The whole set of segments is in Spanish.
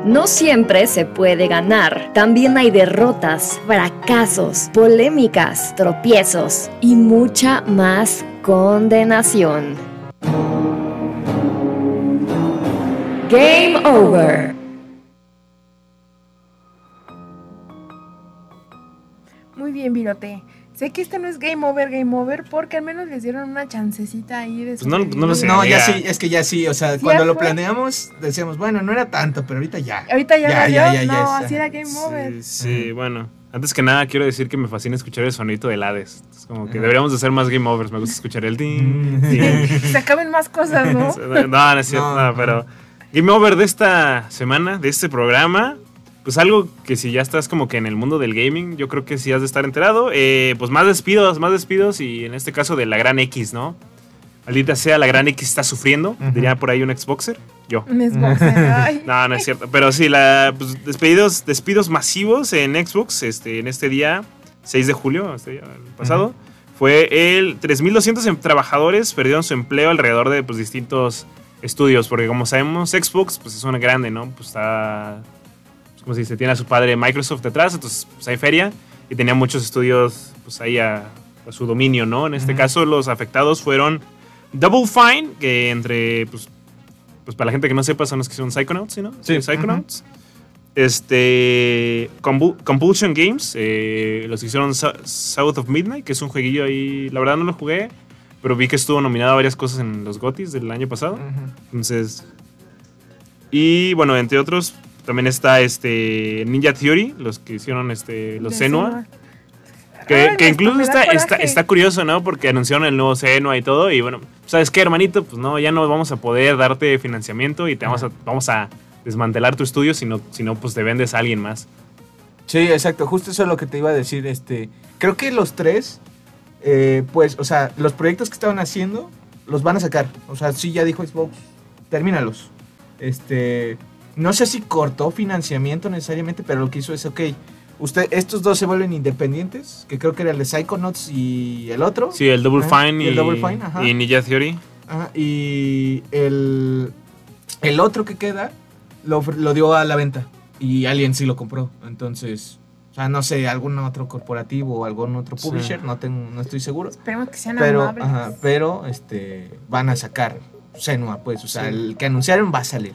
No siempre se puede ganar. También hay derrotas, fracasos, polémicas, tropiezos y mucha más condenación. Game over. Muy bien, Virote. Sé que este no es game over, porque al menos les dieron una chancecita ahí de... Pues no lo sé. No, ya sí, es que ya sí, o sea, ¿Sí cuando ya lo fue? planeamos, decíamos, bueno, no era tanto, pero ahorita ya. Ahorita ya, ya, no, es, así era game over. Sí, bueno. Antes que nada, quiero decir que me fascina escuchar el sonito del Hades. Es como que Ajá. deberíamos de hacer más game overs. Me gusta escuchar el ting, ting. Se acaben más cosas, ¿no? No es cierto, no, pero game over de esta semana, de este programa, pues algo que si ya estás como que en el mundo del gaming, yo creo que sí has de estar enterado. Pues más despidos y en este caso de la gran X, ¿no? Maldita sea, la gran X está sufriendo, diría por ahí un Xboxer, yo. Un Xboxer, ay. No es cierto, pero sí, pues, despidos masivos en Xbox, en este día 6 de julio, el pasado, fue el 3.200 trabajadores perdieron su empleo alrededor de pues, distintos estudios, porque como sabemos, Xbox pues es una grande, ¿no? Pues está... como se dice, tiene a su padre Microsoft detrás, entonces pues hay feria y tenía muchos estudios pues ahí a su dominio, ¿no? En este caso los afectados fueron Double Fine, que entre, pues para la gente que no sepa son los que son Psychonauts, ¿sí, no? Sí. Psychonauts. Compulsion Games, los que hicieron South of Midnight, que es un jueguillo ahí, la verdad no lo jugué, pero vi que estuvo nominado a varias cosas en los GOTYs del año pasado. Entonces, y bueno, entre otros... También está Ninja Theory, los que hicieron los Senua. Que incluso está curioso, ¿no? Porque anunciaron el nuevo Senua y todo. Y bueno, ¿sabes qué, hermanito? Pues no, ya no vamos a poder darte financiamiento y te vamos a desmantelar tu estudio, si no, pues te vendes a alguien más. Sí, exacto, justo eso es lo que te iba a decir. Creo que los tres, pues, o sea, los proyectos que estaban haciendo, los van a sacar. O sea, sí, ya dijo Xbox, termínalos. No sé si cortó financiamiento necesariamente, pero lo que hizo es, estos dos se vuelven independientes, que creo que era el de Psychonauts y el otro. Sí, el Double Fine y Ninja Theory. Ajá, y el otro que queda lo dio a la venta y alguien sí lo compró. Entonces, o sea, no sé, algún otro corporativo o algún otro publisher, sí. No estoy seguro. Esperemos que sean amables. Pero van a sacar Senua, pues, o sea, el que anunciaron va a salir.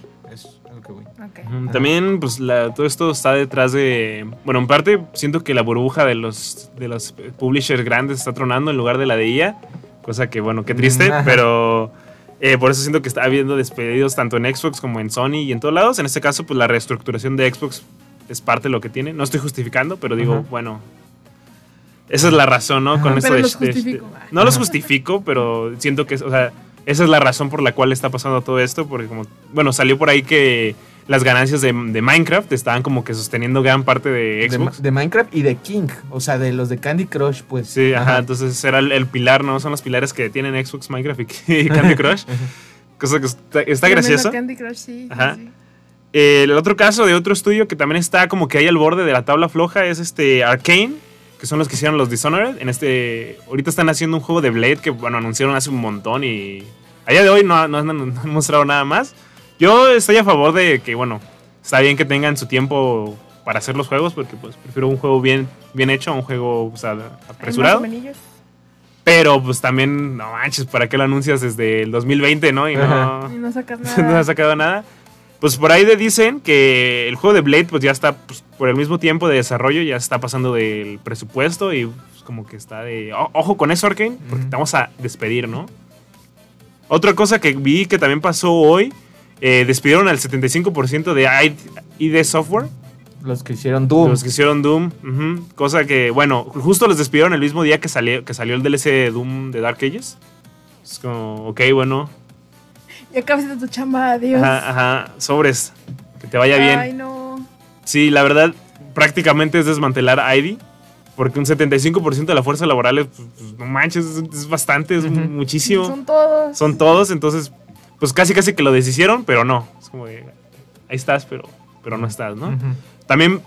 Okay. También, pues, todo esto está detrás de... Bueno, en parte, siento que la burbuja de los publishers grandes está tronando en lugar de la de EA. Cosa que, bueno, qué triste, pero... por eso siento que está habiendo despedidos tanto en Xbox como en Sony y en todos lados. En este caso, pues, la reestructuración de Xbox es parte de lo que tiene. No estoy justificando, pero digo, bueno... Esa es la razón, ¿no? Con esto no los justifico, pero siento que... O sea, esa es la razón por la cual está pasando todo esto, porque como, bueno, salió por ahí que las ganancias de Minecraft estaban como que sosteniendo gran parte de Xbox. De Minecraft y de King, o sea, de los de Candy Crush, pues. Sí, entonces era el pilar, ¿no? Son los pilares que tienen Xbox, Minecraft y Candy Crush. Cosa que está graciosa. Candy Crush, sí. Sí. El otro caso de otro estudio que también está como que ahí al borde de la tabla floja es Arcane, que son los que hicieron los Dishonored. Ahorita están haciendo un juego de Blade que, bueno, anunciaron hace un montón y a día de hoy no han mostrado nada más. Yo estoy a favor de que, bueno, está bien que tengan su tiempo para hacer los juegos, porque pues prefiero un juego bien hecho a un juego, o sea, apresurado. Pero pues también, no manches, ¿para qué lo anuncias desde el 2020, no? Y no sacas nada. No has sacado nada. Pues por ahí dicen que el juego de Blade pues ya está, pues, por el mismo tiempo de desarrollo, ya está pasando del presupuesto y pues, como que está de... Ojo con eso, Arcane, porque te vamos a despedir, ¿no? Otra cosa que vi que también pasó hoy, despidieron al 75% de ID Software. Los que hicieron Doom. Cosa que, bueno, justo los despidieron el mismo día que salió el DLC de Doom de Dark Ages. Es como, ok, bueno... Ya acabaste tu chamba, adiós. Sobres. Que te vaya bien. Ay, no. Sí, la verdad, prácticamente es desmantelar ID. Porque un 75% de la fuerza laboral es, pues, no manches, es bastante, es muchísimo. Son todos, entonces, pues casi que lo deshicieron, pero no. Es como de, ahí estás, pero no estás, ¿no? También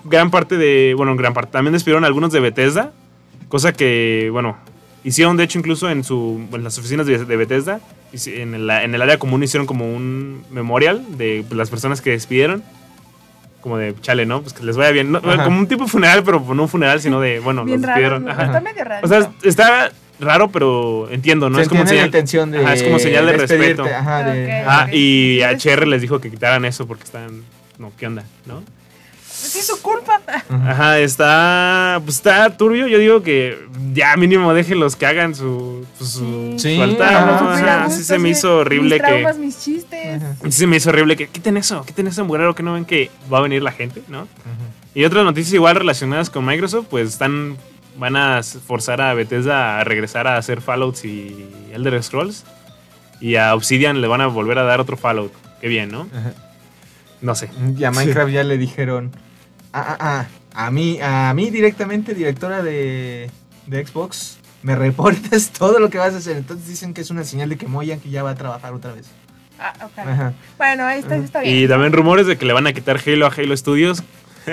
también despidieron algunos de Bethesda. Cosa que, bueno, hicieron de hecho incluso en las oficinas de Bethesda. En el área común hicieron como un memorial de las personas que despidieron. como de chale, ¿no? Pues que les vaya bien. No, Ajá. como un tipo de funeral, pero no un funeral, sino de, bueno, Bien los raro, despidieron. ¿no? Ajá. Está medio raro. O sea, está raro, pero entiendo, ¿no? Se Es como entiende la señal, intención de ajá, es como señal de despedirte, respeto. Ajá, de, Ok. Ah, y a Entonces- HR les dijo que quitaran eso porque están, no, ¿qué onda? ¿No? Pues sí, es su culpa. Ajá, está turbio. Yo digo que ya mínimo déjenlos que hagan su Sí, su altar, ajá, ¿no? sí, Ajá, gusto, sí se me hizo horrible mis traumas, que... mis chistes. Ajá. Sí se me hizo horrible que quiten eso mugrero, que no ven que va a venir la gente, ¿no? Ajá. Y otras noticias igual relacionadas con Microsoft, pues van a forzar a Bethesda a regresar a hacer Fallouts y Elder Scrolls. Y a Obsidian le van a volver a dar otro Fallout. Qué bien, ¿no? Ajá. No sé. Y a Minecraft ya le dijeron, a mí directamente, directora de Xbox, me reportas todo lo que vas a hacer. Entonces dicen que es una señal de que Mojang ya va a trabajar otra vez. Ah, ok. Ajá. Bueno, ahí está bien. Y también rumores de que le van a quitar Halo a Halo Studios.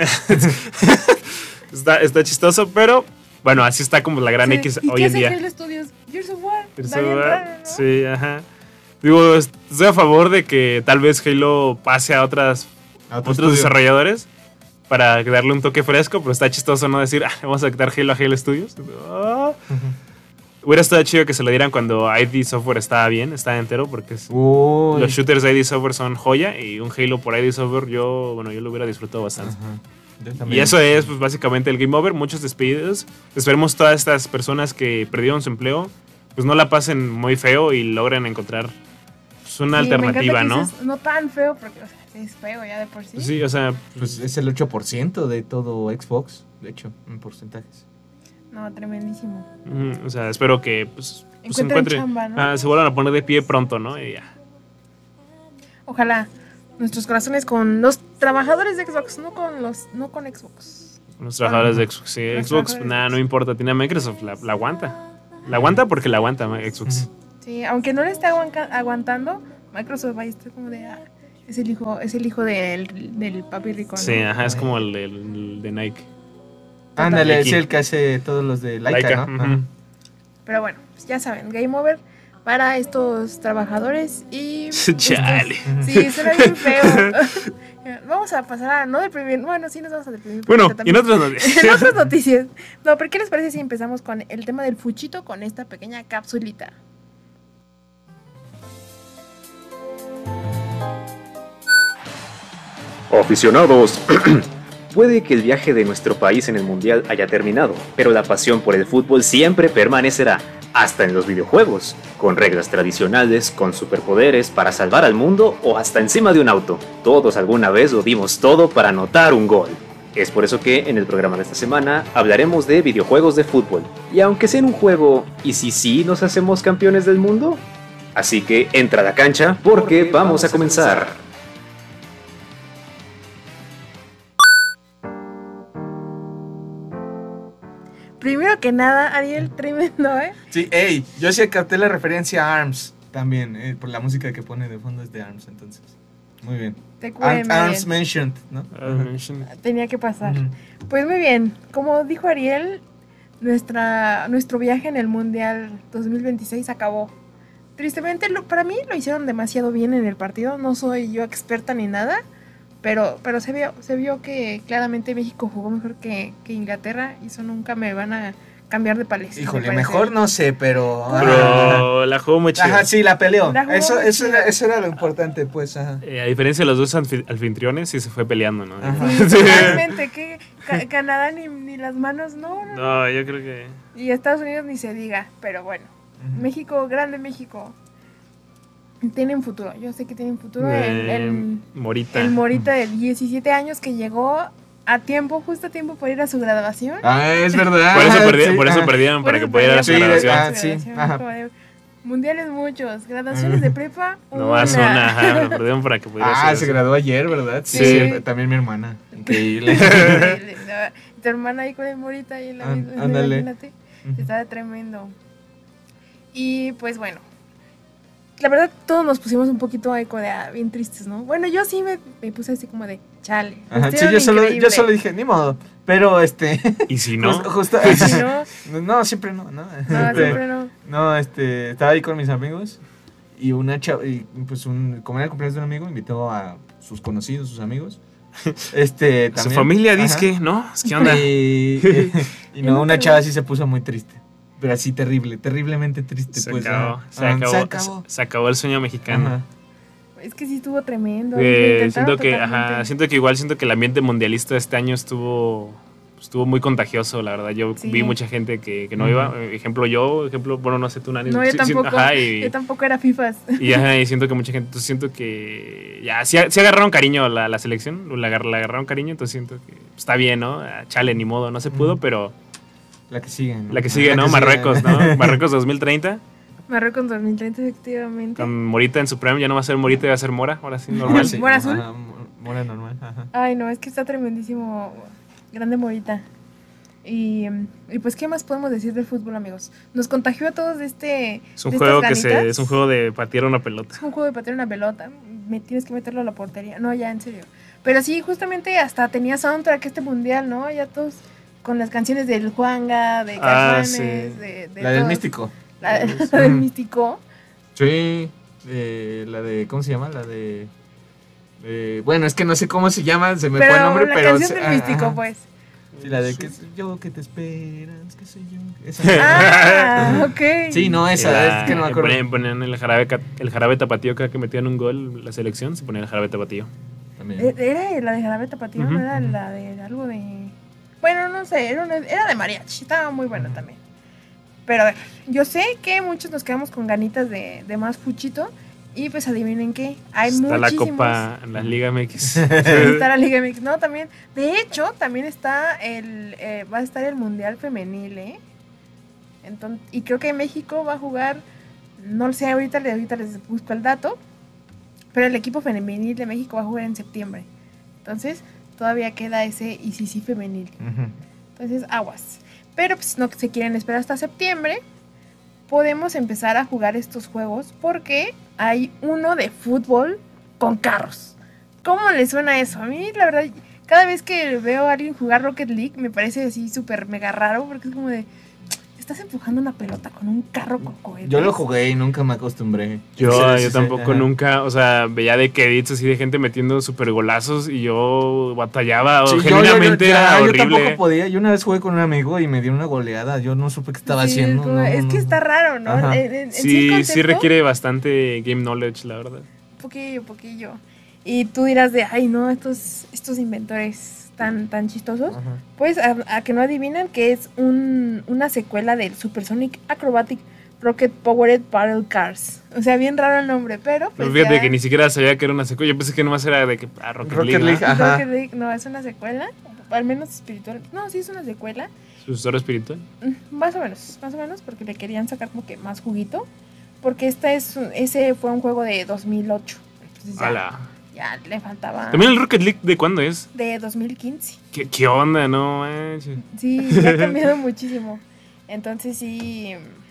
está chistoso, pero bueno, así está como la gran Sí, X ¿y hoy qué en hace día. Halo Studios? Gears of War. Pero Está eso bien va- raro, ¿no? Sí, ajá. Digo, estoy a favor de que tal vez Halo pase a otros estudio. desarrolladores para darle un toque fresco, pero está chistoso no decir, vamos a quitar Halo a Halo Studios. Ah. Hubiera estado chido que se lo dieran cuando ID Software estaba bien, estaba entero, porque Uy. los shooters de ID Software son joya y un Halo por ID Software yo lo hubiera disfrutado bastante. Ajá. Yo Y también. eso es pues, básicamente el Game Over, muchos despedidos. Esperemos todas estas personas que perdieron su empleo, pues no la pasen muy feo y logren encontrar pues, una Sí, me alternativa, encanta que ¿no? dices, no tan feo, porque o sea, sí es feo ya de por sí. Sí, o sea, Pues es el 8% de todo Xbox, de hecho, en porcentajes. No, tremendísimo. o sea, espero que pues, Encuentren chamba, ¿no? se vuelvan a poner de pie pronto, ¿no? Y ya. Ojalá nuestros corazones con los trabajadores de Xbox, no con Xbox. Los trabajadores de Xbox. Sí, Los Xbox, trabajadores de nada, no Xbox. importa, tiene a Microsoft, la aguanta. La aguanta porque la aguanta Xbox. Sí, aunque no le esté aguantando, Microsoft ahí está como de es el hijo del papi rico, ¿no? Sí, ajá, es como el de Nike. Ándale, Nike. es el que hace todos los de Laika, ¿no? ujú. Ajá. Pero bueno, pues ya saben, Game Over para estos trabajadores y Chale. Sí, suena bien feo. Vamos a pasar a no deprimir. Bueno, sí nos vamos a deprimir. Bueno, pero y en también- otras noticias. en otras noticias. No, pero ¿qué les parece si empezamos con el tema del fuchito con esta pequeña capsulita? Aficionados, puede que el viaje de nuestro país en el Mundial haya terminado, pero la pasión por el fútbol siempre permanecerá, hasta en los videojuegos, con reglas tradicionales, con superpoderes para salvar al mundo o hasta encima de un auto. Todos alguna vez lo dimos todo para anotar un gol. Es por eso que en el programa de esta semana hablaremos de videojuegos de fútbol. Y aunque sea en un juego, ¿y si sí nos hacemos campeones del mundo? Así que entra a la cancha porque vamos a comenzar. Primero que nada, Ariel, tremendo, ¿eh? Sí, ey, yo sí capté la referencia a ARMS también, por la música que pone de fondo es de ARMS, entonces. Muy bien. Te cuento. ARMS mentioned, ¿no? Tenía que pasar. Ujú. Pues muy bien, como dijo Ariel, nuestro viaje en el Mundial 2026 acabó. Tristemente, para mí lo hicieron demasiado bien en el partido. No soy yo experta ni nada, pero se vio que claramente México jugó mejor que Inglaterra y eso nunca me van a cambiar de parecer. Híjole, mejor no sé, pero... Pero la jugó muy chido. Ajá, sí, la peleó. La jugó Eso, muy eso, chida. eso era lo importante, pues, ajá. A diferencia de los dos anfitriones, sí se fue peleando, ¿no? Ajá. Sí, totalmente, que Canadá ni las manos, no. No, yo creo que... Y Estados Unidos ni se diga, pero bueno. Ujú. México, grande México. Tienen futuro, yo sé que tienen futuro. El Morita. Morita de 17 años que llegó justo a tiempo para ir a su graduación. Ah, es verdad. Por eso, Sí, por eso ajá. perdieron, para Por que eso pudiera ir a su perdieron graduación. para Ah, su sí, graduación, ajá. como de, mundiales muchos, graduaciones de prepa. No más una, ajá, lo perdieron para que pudiera Ah, hacer se eso. graduó ayer, ¿verdad? Sí. Sí. También mi hermana. Increíble. Increíble, ¿no? Tu hermana ahí con el Morita ahí en la misma. Ándale. Imagínate. Estaba tremendo. Y pues bueno. La verdad, todos nos pusimos un poquito ahí como de bien tristes, ¿no? Bueno, yo sí me puse así como de chale. Ajá, sí, estuvieron yo increíbles. solo dije, ni modo. Pero Y si no, justo, Si no, no, siempre no, ¿no? no, siempre no. No, estaba ahí con mis amigos y una chava, y pues como era el cumpleaños de un amigo, invitó a sus conocidos, sus amigos. También. Su familia Ajá. disque, ¿no? ¿Qué onda? Y no, una chava sí se puso muy triste. Pero así terriblemente triste. Se pues, acabó, ajá. se acabó el sueño mexicano. Ajá. Es que sí estuvo tremendo. Lo intentaron totalmente. Siento que el ambiente mundialista este año estuvo muy contagioso, la verdad. Yo Sí. vi mucha gente que no iba. Ejemplo, bueno, no sé tú, Nani. No, yo Sí, tampoco. ajá, Yo tampoco era FIFAs. y siento que mucha gente, entonces siento que ya sí agarraron cariño a la selección, la agarraron cariño, entonces siento que está bien, ¿no? Chale, ni modo, no se pudo, pero La que sigue, ¿no? la que sigue, ¿no? Marruecos, ¿no? Marruecos 2030, Marruecos 2030, efectivamente. con Morita en su prime, ya no va a ser Morita, va a ser Mora, ahora sí, normal. Sí, Mora azul. ajá, Mora normal. Ajá. Ay, no, es que está tremendísimo. Grande Morita. Y pues, ¿qué más podemos decir del fútbol, amigos? Nos contagió a todos de Es un de juego estas ganitas. es un juego de patear una pelota. Es un juego de patear una pelota. Tienes que meterlo a la portería. No, ya, en serio. Pero sí, justamente hasta tenía soundtrack este mundial, ¿no? Ya todos con las canciones del Juanga, de Caifanes, sí. de La del todos. místico. La del místico. Sí. La de. ¿Cómo se llama? La de. Bueno, es que no sé cómo se llama, se me fue el nombre, la pero. canción del místico, ajá. pues. Sí, la de que soy yo que te esperas, que soy yo. Esa. Ah, ok. Sí, no, esa, es que no me acuerdo. Ponían el jarabe tapatío cada que metían un gol la selección, se ponía el jarabe tapatío. También. Era la de Jarabe Tapatío, Ujú, no era ujú. la de algo de. Bueno, no sé, era de mariachi, estaba muy buena también. Pero a ver, yo sé que muchos nos quedamos con ganitas de más fuchito. Y pues adivinen qué, hay Está la muchísimos. Copa en la Liga MX. Está la Liga MX, no, también. De hecho, también está va a estar el Mundial Femenil, ¿eh? Entonces, y creo que México va a jugar, no lo sé, ahorita les busco el dato, pero el equipo femenil de México va a jugar en septiembre. Entonces, todavía queda ese ICC femenil. Ujú. Entonces, aguas. Pero pues no se quieren esperar hasta septiembre. Podemos empezar a jugar estos juegos porque hay uno de fútbol con carros. ¿Cómo les suena eso? A mí, la verdad, cada vez que veo a alguien jugar Rocket League me parece así súper mega raro porque es como de, estás empujando una pelota con un carro con cohetes. Yo lo jugué y nunca me acostumbré. Yo Sí, tampoco ajá. nunca, o sea, veía de que edits así de gente metiendo super golazos y yo batallaba, o Sí, genuinamente era yo horrible. tampoco podía. Yo una vez jugué con un amigo y me dio una goleada. Yo no supe qué estaba Sí, haciendo. es que está raro, ¿no? Ajá. En sí, el Sí, concepto, sí requiere bastante game knowledge, la verdad. poquillo. Y tú dirás de, ay, no, estos inventores tan chistosos. Ajá. Pues a que no adivinan que es una secuela del Supersonic Acrobatic Rocket Powered Battle Cars. O sea, bien raro el nombre, pero pues No, fíjate ya- que ni siquiera sabía que era una secuela. Yo pensé que nomás era de que Rocket Rocket League, League, ¿no? ajá. Rocket League, no, es una secuela, al menos espiritual. No, sí es una secuela. Sucesor espiritual. Más o menos, porque le querían sacar como que más juguito. Porque ese fue un juego de 2008. Entonces Ala. ya le faltaba También el Rocket League, ¿de cuándo es? de 2015. ¿Qué onda? No manches. Sí, ya ha cambiado muchísimo. Entonces sí,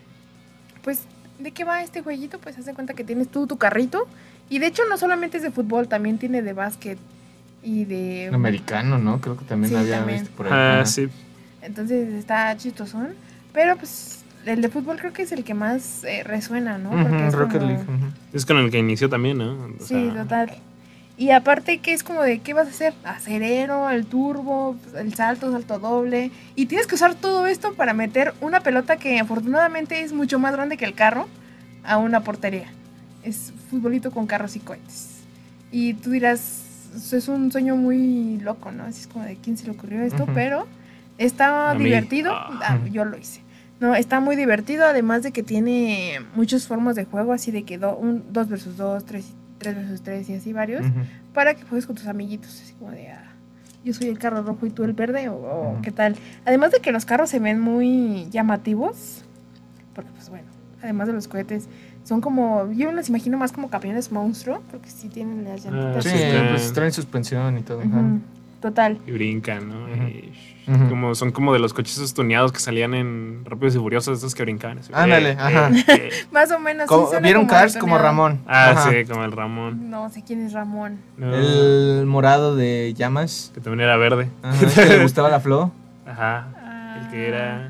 pues, ¿de qué va este jueguito? Pues haz de cuenta que tienes tú tu carrito. Y de hecho no solamente es de fútbol, también tiene de básquet y de... Americano, ¿no? Creo que también Sí, había también. visto por ahí. Ah, Ajá. sí. Entonces está chistosón. Pero pues el de fútbol creo que es el que más resuena, ¿no? Porque Ujú, es Rocket como- League. Ujú. Es con el que inició también, ¿no? O Sí, sea, total. Y aparte que es como de, ¿qué vas a hacer? Acerero, el turbo, el salto doble. Y tienes que usar todo esto para meter una pelota que afortunadamente es mucho más grande que el carro a una portería. Es futbolito con carros y cohetes. Y tú dirás, es un sueño muy loco, ¿no? Así es como de quién se le ocurrió esto, Ujú. pero está A mí. divertido. Ah. Yo lo hice. No, está muy divertido, además de que tiene muchas formas de juego, así de que 2 versus 2, 3 versus 3 y así varios, Ujú. para que juegues con tus amiguitos, así como de, yo soy el carro rojo y tú el verde, o Ujú. qué tal. Además de que los carros se ven muy llamativos, porque pues bueno, además de los cohetes, son como, yo los imagino más como camiones monstruo, porque sí tienen las llantitas. Sí, Sí, está- pues traen suspensión y todo. ajá. Ujú, total. y brincan, ¿no? Ujú. Como, son como de los coches esos tuneados que salían en Rápidos y Furiosos, esos que brincaban. así. Ándale, ajá. Más o menos. Como- sí suena ¿Vieron como Cars como ratoneado. Ramón? Ah, Ajá. sí, como el Ramón. No sé quién es Ramón. No, El morado de llamas. Que también era verde. Ajá, que le gustaba la flor. Ajá. Ah. El que era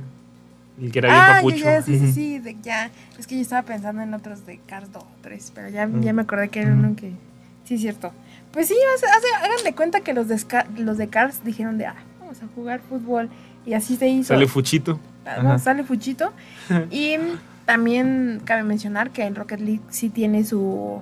bien papucho. Ya, sí, Ujú. sí, ya. Es que yo estaba pensando en otros de Cars 2, 3, pero ya me acordé que era uno que... Sí, es cierto. Pues sí, hagan de cuenta que los de Cars dijeron vamos a jugar fútbol. Y así se hizo. Sale Fuchito. No, sale Fuchito. Y también cabe mencionar que el Rocket League sí tiene su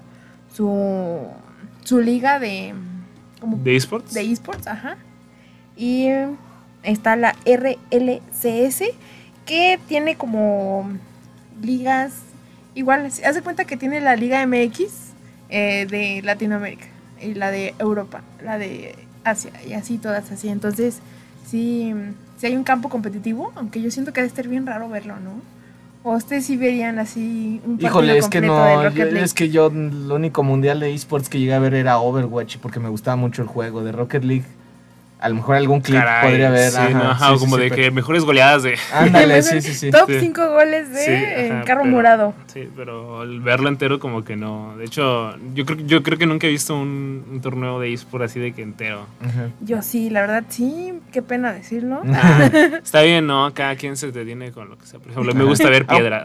liga de esports. De esports, ajá. Y está la RLCS, que tiene como ligas igual. Haz de cuenta que tiene la Liga MX de Latinoamérica y la de Europa, la de Asia y así todas así. Entonces sí hay un campo competitivo, aunque yo siento que debe estar bien raro verlo, ¿no? O ustedes sí verían así un partido Híjole, es que completo no, del Rocket League. es que yo el único mundial de esports que llegué a ver era Overwatch, porque me gustaba mucho el juego de Rocket League. A lo mejor algún clip Caray, podría ver. Sí, sí, como de que mejores goleadas de... Ándale, sí. Top 5 goles de Carro Morado. Sí, pero el verlo entero como que no. De hecho, yo creo que nunca he visto un torneo de eSport así de que entero. Ajá. Yo sí, la verdad sí, qué pena decirlo. Está bien, ¿no? Cada quien se detiene con lo que sea. Por ejemplo, me gusta ver piedra.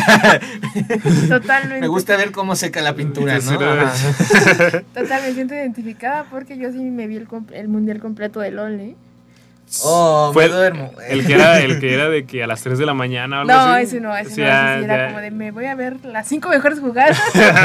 Totalmente. Me gusta ver cómo seca la pintura, ¿no? Total, me siento identificada porque yo sí me vi el mundial completo de LOL, ¿eh? Oh, Fue me duermo. el que era de que a las 3 de la mañana o algo No, así. ese no, Sí, era como de me voy a ver las 5 mejores jugadas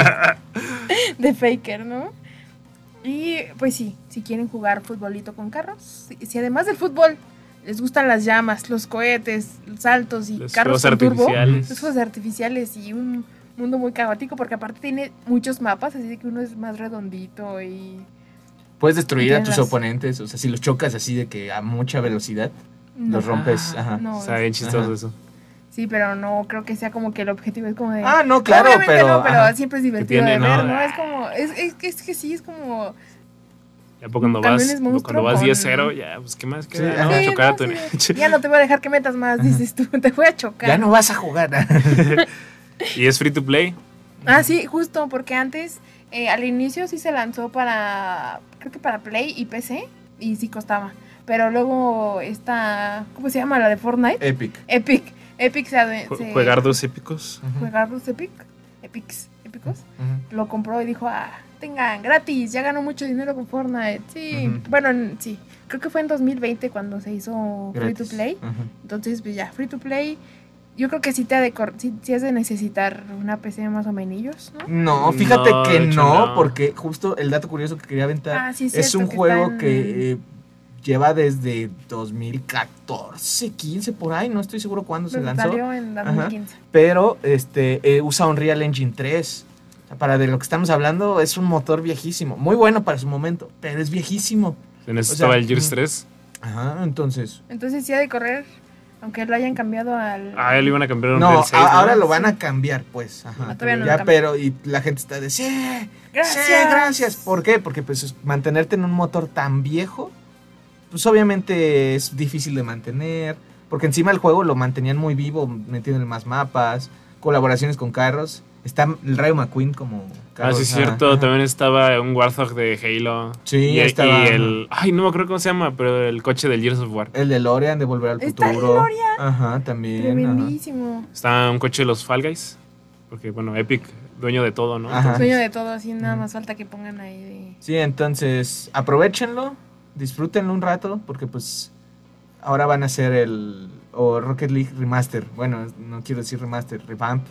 de Faker, ¿no? Y pues sí, si quieren jugar futbolito con carros, si además del fútbol les gustan las llamas, los cohetes, los saltos y Los carros fuegos con turbo, artificiales. los fuegos artificiales y un mundo muy caótico, porque aparte tiene muchos mapas, así de que uno es más redondito y... Puedes destruir a tus Tienes- oponentes, o sea, si los chocas así de que a mucha velocidad, No. los rompes. Ajá. No, Está bien chistoso Ajá. eso. sí, pero no creo que sea como que el objetivo es como de... Ah, no, claro, Obviamente pero... no, pero ajá. siempre es divertido tiene, de ver, ¿no? ¿no? Es como... Es que sí, es como... Ya cuando Camiones monstruo cuando vas con- 10-0, ya, pues, ¿qué más Sí, queda? ajá. No, Sí, chocar a no, tu sí, ya no te voy a dejar que metas más, dices tú, te voy a chocar. Ya no vas a jugar. Y es free to play. Ah, sí, justo, porque antes, al inicio sí se lanzó creo que para Play y PC, y sí costaba. Pero luego ¿cómo se llama? La de Fortnite. Epic. Epic se Juegardos épicos. Juegardos épicos, Ujú. lo compró y dijo, tengan, gratis, ya ganó mucho dinero con Fortnite. Sí, Ujú. bueno, sí, creo que fue en 2020 cuando se hizo Free to Gratis. Play. Ajá. Entonces, pues ya, Free to Play, yo creo que sí sí has de necesitar una PC más o menos, ¿no? No, fíjate No, que de hecho, no, no. porque justo el dato curioso que quería aventar Ah, sí, es cierto, un que juego está en- que lleva desde 2014, 15 por ahí, no estoy seguro cuándo se Pues lanzó, salió en 2015. pero usa Unreal Engine 3. O sea, para de lo que estamos hablando es un motor viejísimo, muy bueno para su momento, pero es viejísimo. En eso O sea, estaba el Gears 3. Ajá, entonces Entonces sí ha de correr, aunque lo hayan cambiado al... Ah, él iban a cambiar un no, Unreal 6, ¿no? ahora lo van a cambiar, pues. Ajá. Ah, todavía no lo Ya, cambian. pero y la gente está de sí, Gracias. sí, gracias. ¿Por qué? Porque pues mantenerte en un motor tan viejo, pues obviamente es difícil de mantener. Porque encima el juego lo mantenían muy vivo, metiéndole más mapas, colaboraciones con carros. Está el Rayo McQueen como Ah, sí, es cierto. ajá. También estaba un Warthog de Halo. Sí, y, estaba, y el... Ay, no me acuerdo cómo se llama, pero el coche del Gears of War. El de Lorian de Volver al Está el Futuro. DeLorean. Ajá, también. ajá. Tremendísimo. Está un coche de los Fall Guys. Porque, bueno, Epic, dueño de todo, ¿no? Ajá. Sueño de todo, así nada Ujú. más falta que pongan ahí de... Sí, entonces aprovechenlo, disfrútenlo un rato, porque pues ahora van a hacer Rocket League Remaster. Bueno, no quiero decir remaster, revamp,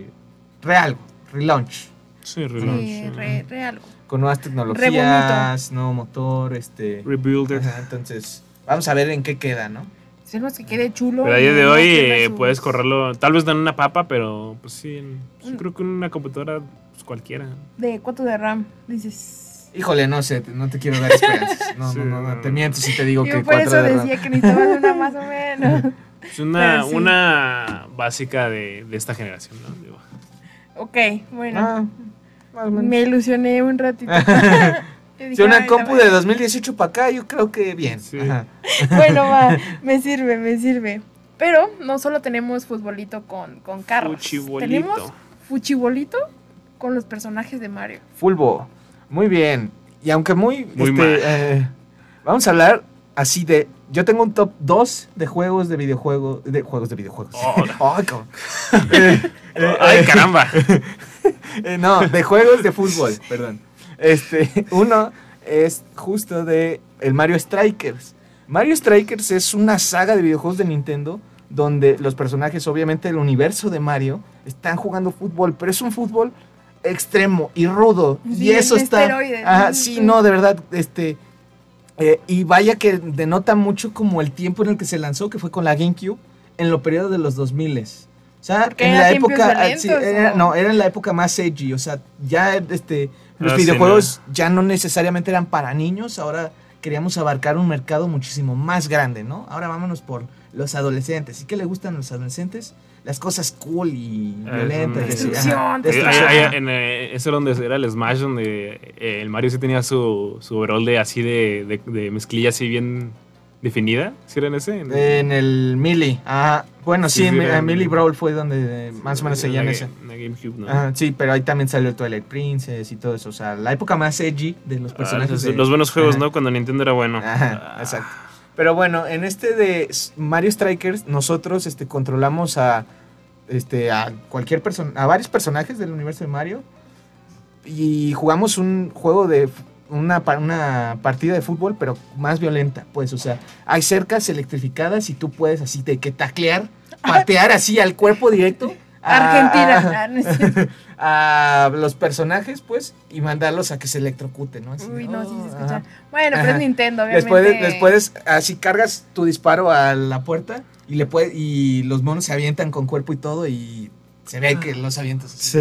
algo, relaunch. Sí, relaunch. Sí, re algo. Con nuevas tecnologías, nuevo motor, Rebuilder. Ajá, entonces, vamos a ver en qué queda, ¿no? Esperemos que quede chulo. Pero a día y de no hoy pierda sus- puedes correrlo, tal vez no en una papa, pero pues sí, Mm. creo que en una computadora pues, cualquiera. ¿De cuánto de RAM? Dices... Híjole, no sé, no te quiero dar esperanzas. No, Sí, no, no. te miento si te digo Yo que por 4 eso de RAM. decía que necesitaban una más o menos. Es una, Pero sí. una básica de esta generación, ¿no? Digo, Ok, bueno. Ah, más o menos. Me ilusioné un ratito. Yo dije, Si una "Ay, compu la de 2018 para acá, yo creo que bien. Sí. Ajá. Bueno, va, me sirve. Pero no solo tenemos futbolito con carros. Fuchibolito. Tenemos fuchibolito con los personajes de Mario. Fulbo. Muy bien. Y aunque muy mal. vamos a hablar así de. Yo tengo un top 2 de juegos de videojuegos. De juegos de videojuegos. Oh. Ay, cabrón. ¡Ay, caramba! No, de juegos de fútbol, perdón. Uno es justo de el Mario Strikers. Mario Strikers es una saga de videojuegos de Nintendo donde los personajes, obviamente el universo de Mario, están jugando fútbol, pero es un fútbol extremo y rudo. Sí, y eso está... esteroides. Sí, no, de verdad, y vaya que denota mucho como el tiempo en el que se lanzó, que fue con la GameCube, en lo periodo de los 2000. O sea, Porque en era la tiempos época... violentos, sí, ¿o? no, era en la época más edgy, o sea, ya los sí, videojuegos ya no necesariamente eran para niños, ahora queríamos abarcar un mercado muchísimo más grande, ¿no? Ahora vámonos por los adolescentes. ¿Y qué le gustan a los adolescentes? Las cosas cool y violentas. Destrucción. Eso donde era el Smash, donde el Mario sí tenía su overall de mezclilla así bien definida. ¿Sí era en ese? En el Melee. Bueno, sí, era Melee Brawl fue donde más o menos seguían ese. En la GameCube, ¿no? Sí, pero ahí también salió el Twilight Princess y todo eso. O sea, la época más edgy de los personajes. Los buenos juegos, ¿no? Cuando Nintendo era bueno. Exacto. Pero bueno, en de Mario Strikers, nosotros controlamos a cualquier persona, a varios personajes del universo de Mario. Y jugamos un juego de una partida de fútbol, pero más violenta, pues, o sea, hay cercas electrificadas y tú puedes así de que taclear, patear así al cuerpo directo. Argentina. A los personajes, pues, y mandarlos a que se electrocuten, ¿no? Así, Uy, no, sí se escucha. Bueno, pero es Nintendo, les obviamente. puedes, así cargas tu disparo a la puerta y los monos se avientan con cuerpo y todo y se ve que los avientas así.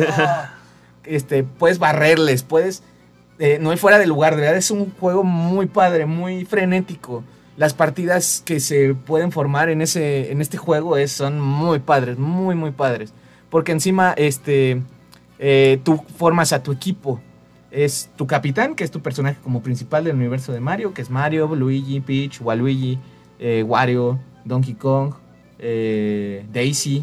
Puedes barrerles, no hay fuera de lugar, de verdad es un juego muy padre, muy frenético. Las partidas que se pueden formar en este juego son muy padres, muy, muy padres. Porque encima, tú formas a tu equipo. Es tu capitán, que es tu personaje como principal del universo de Mario, que es Mario, Luigi, Peach, Waluigi, Wario, Donkey Kong, Daisy,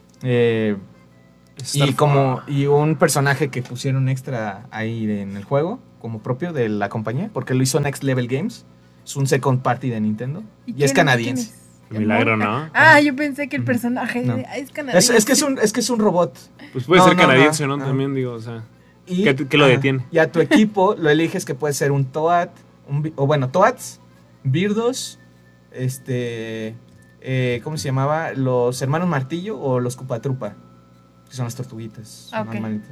y un personaje que pusieron extra ahí en el juego, como propio de la compañía, porque lo hizo Next Level Games. Es un second party de Nintendo. Y es canadiense. Milagro, ¿no? Yo pensé que el personaje es canadiense. Es que es un robot. Pues puede ser canadiense, ¿no? También digo, o sea. ¿Qué lo detiene? Y a tu equipo lo eliges que puede ser un Toad, Toads, Birdos, ¿cómo se llamaba? Los hermanos Martillo o los Cupatrupa, que son las tortuguitas. Okay.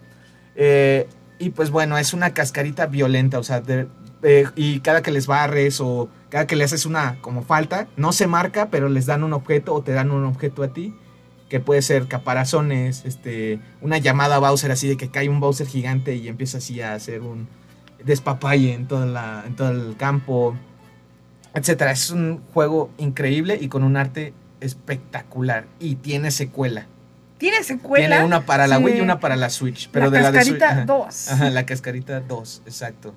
Y pues bueno, es una cascarita violenta, o sea, y cada que les barres o cada que le haces una como falta, no se marca, pero les dan un objeto o te dan un objeto a ti, que puede ser caparazones, una llamada a Bowser así de que cae un Bowser gigante y empieza así a hacer un despapalle en todo el campo, etcétera. Es un juego increíble y con un arte espectacular y tiene secuela. ¿Tiene secuela? Tiene una para la Wii y una para la Switch. Pero la Cascarita de Switch, 2. La Cascarita 2, exacto.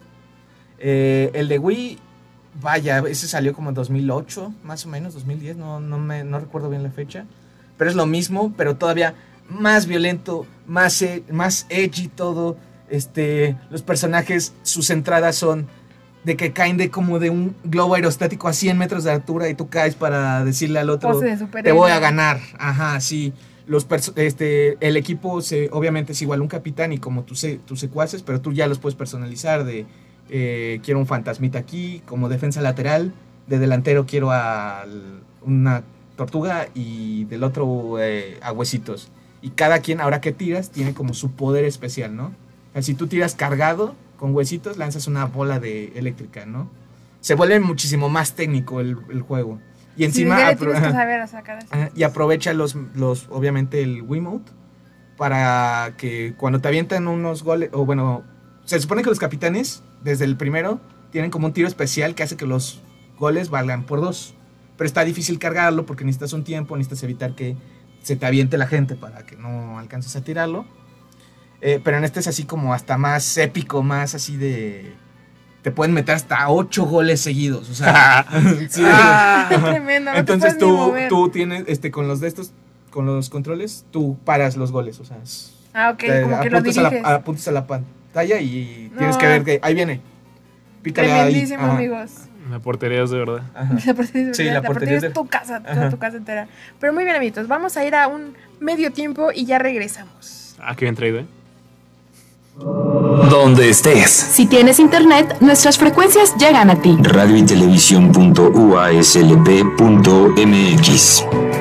El de Wii, vaya, ese salió como en 2008, más o menos, 2010, no recuerdo bien la fecha. Pero es lo mismo, pero todavía más violento, más edgy todo. Los personajes, sus entradas son de que caen de un globo aerostático a 100 metros de altura y tú caes para decirle al otro, te voy a ganar. Ajá, sí. El equipo obviamente es igual un capitán y como tus secuaces, pero tú ya los puedes personalizar de quiero un fantasmita aquí como defensa lateral, de delantero quiero a una tortuga y del otro a huesitos. Y cada quien, ahora que tiras, tiene como su poder especial, ¿no? O sea, si tú tiras cargado con huesitos, lanzas una bola eléctrica, ¿no? Se vuelve muchísimo más técnico el juego. Y encima y aprovecha obviamente el Wiimote para que cuando te avientan unos goles, o bueno, se supone que los capitanes desde el primero tienen como un tiro especial que hace que los goles valgan por 2. Pero está difícil cargarlo porque necesitas un tiempo, necesitas evitar que se te aviente la gente para que no alcances a tirarlo. Pero en es así como hasta más épico, más así de... Te pueden meter hasta 8 goles seguidos, o sea... sí. Tremendo, no entonces te puedes tú tienes, con los controles, tú paras los goles, o sea... ok, como que lo diriges. Apuntas a la pantalla y tienes que ver que ahí viene. Pícale ahí. Tremendísimo, amigos. La portería es de verdad. La portería es tu casa, tu casa entera. Pero muy bien, amiguitos, vamos a ir a un medio tiempo y ya regresamos. Qué bien traído, Donde estés. Si tienes internet, nuestras frecuencias llegan a ti. Radio y televisión.uaslp.mx.